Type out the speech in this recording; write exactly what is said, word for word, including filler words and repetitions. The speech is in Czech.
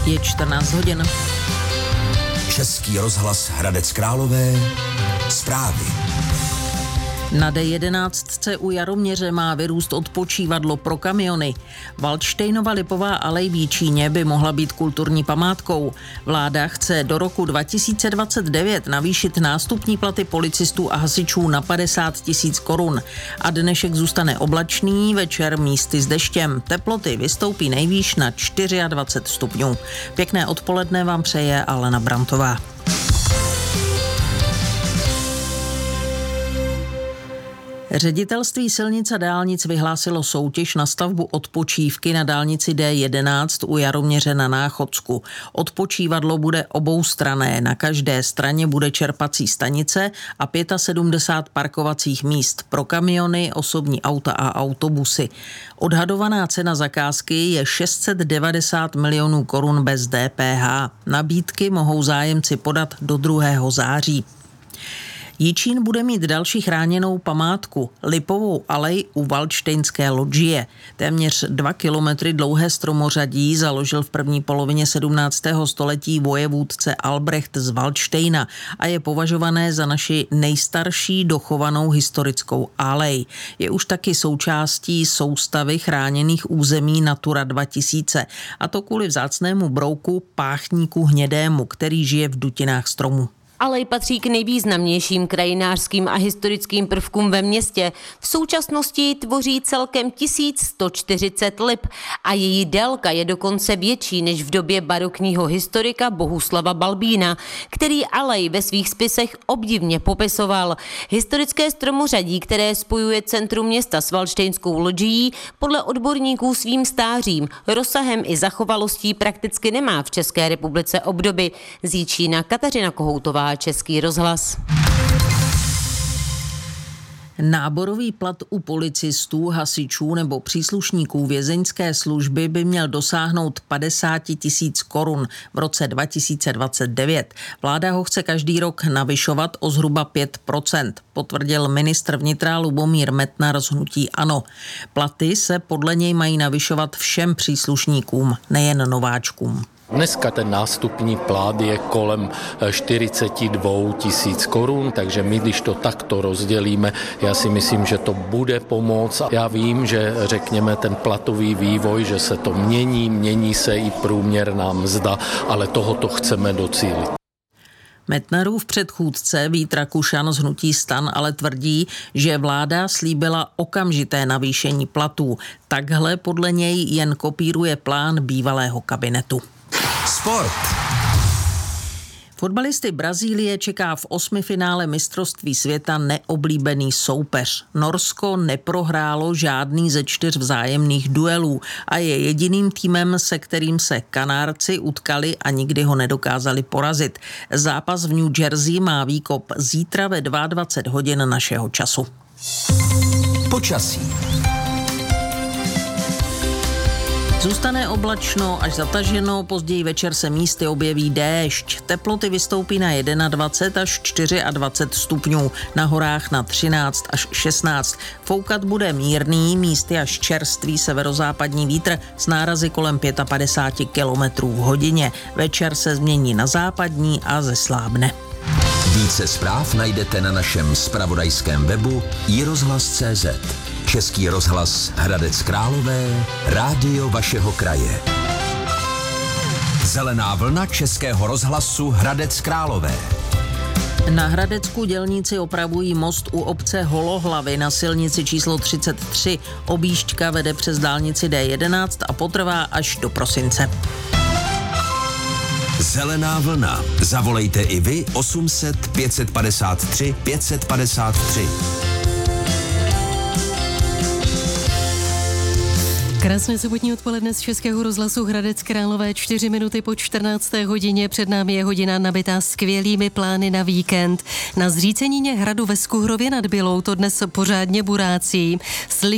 Je čtrnáct hodin. Český rozhlas Hradec Králové. Zprávy. Na D jedenáct u Jaroměře má vyrůst odpočívadlo pro kamiony. Valdštejnova lipová alej v Jičíně by mohla být kulturní památkou. Vláda chce do roku dva tisíce dvacet devět navýšit nástupní platy policistů a hasičů na padesát tisíc korun. A dnešek zůstane oblačný, večer místy s deštěm. Teploty vystoupí nejvýš na dvacet čtyři stupňů. Pěkné odpoledne vám přeje Alena Brantová. Ředitelství silnic a dálnic vyhlásilo soutěž na stavbu odpočívky na dálnici D jedenáct u Jaroměře na Náchodsku. Odpočívadlo bude oboustranné, na každé straně bude čerpací stanice a sedmdesát pět parkovacích míst pro kamiony, osobní auta a autobusy. Odhadovaná cena zakázky je šest set devadesát milionů korun bez D P H. Nabídky mohou zájemci podat do druhého září. Jičín bude mít další chráněnou památku, lipovou alej u Valdštejnské lodžie. Téměř dva kilometry dlouhé stromořadí založil v první polovině sedmnáctého století vojevůdce Albrecht z Valdštejna a je považované za naši nejstarší dochovanou historickou alej. Je už taky součástí soustavy chráněných území Natura dva tisíce, a to kvůli vzácnému brouku páchníku hnědému, který žije v dutinách stromů. Alej patří k nejvýznamnějším krajinářským a historickým prvkům ve městě. V současnosti tvoří celkem tisíc sto čtyřicet lip a její délka je dokonce větší než v době barokního historika Bohuslava Balbína, který alej ve svých spisech obdivně popisoval. Historické stromořadí, které spojuje centrum města s Valdštejnskou lodžií, podle odborníků svým stářím, rozsahem i zachovalostí prakticky nemá v České republice obdoby. Z Jičína Kateřina Kohoutová, Český rozhlas. Náborový plat u policistů, hasičů nebo příslušníků vězeňské služby by měl dosáhnout padesát tisíc korun v roce dva tisíce dvacet devět. Vláda ho chce každý rok navyšovat o zhruba pět procent, potvrdil ministr vnitra Lubomír Metnar z hnutí ANO. Platy se podle něj mají navyšovat všem příslušníkům, nejen nováčkům. Dneska ten nástupní plat je kolem čtyřicet dva tisíc korun, takže my, když to takto rozdělíme, já si myslím, že to bude pomoct. Já vím, že řekněme ten platový vývoj, že se to mění, mění se i průměrná mzda, ale tohoto chceme docílit. Metnarův předchůdce Vít Rakušan z hnutí STAN ale tvrdí, že vláda slíbila okamžité navýšení platů. Takhle podle něj jen kopíruje plán bývalého kabinetu. Sport. Fotbalisty Brazílie čeká v osmifinále mistrovství světa neoblíbený soupeř. Norsko neprohrálo žádný ze čtyř vzájemných duelů a je jediným týmem, se kterým se Kanárci utkali a nikdy ho nedokázali porazit. Zápas v New Jersey má výkop zítra ve dvacet dva hodin našeho času. Počasí. Zůstane oblačno až zataženo, později večer se místy objeví déšť. Teploty vystoupí na dvacet jedna až dvacet čtyři stupňů, na horách na třináct až šestnáct. Foukat bude mírný, místy až čerstvý severozápadní vítr s nárazy kolem padesát pět kilometrů v hodině. Večer se změní na západní a zeslábne. Více zpráv najdete na našem zpravodajském webu i rozhlas tečka cé zet. Český rozhlas Hradec Králové, rádio vašeho kraje. Zelená vlna Českého rozhlasu Hradec Králové. Na Hradecku dělníci opravují most u obce Holohlavy na silnici číslo třicet tři. Objížďka vede přes dálnici D jedenáct a potrvá až do prosince. Zelená vlna. Zavolejte i vy osm set pět padesát tři pět padesát tři. Krásné sobotní odpoledne z Českého rozhlasu Hradec Králové, čtyři minuty po čtrnácté hodině. Před námi je hodina nabitá skvělými plány na víkend. Na zřícenině hradu ve Skuhrově nad Bylou to dnes pořádně burácí.